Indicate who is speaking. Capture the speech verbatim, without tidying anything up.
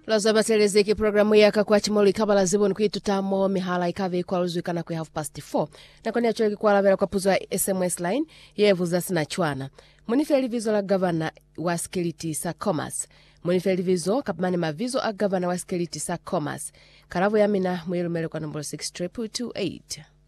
Speaker 1: Lazaba telezeki programu yaka kwa chimoli kabala zibon kuitutamo mihala ikave kwa uzwikana kwa half past four. Na kwa niachoeki kwa lavera kwa puzo wa S M S line, yevu zasina chuana. Munifeli vizo la gavana wa skiliti sa commerce. Munifeli vizo kapmani mavizo a gavana wa skiliti sa commerce. Karavu ya mina mwilu mele kwa number six triple two eight.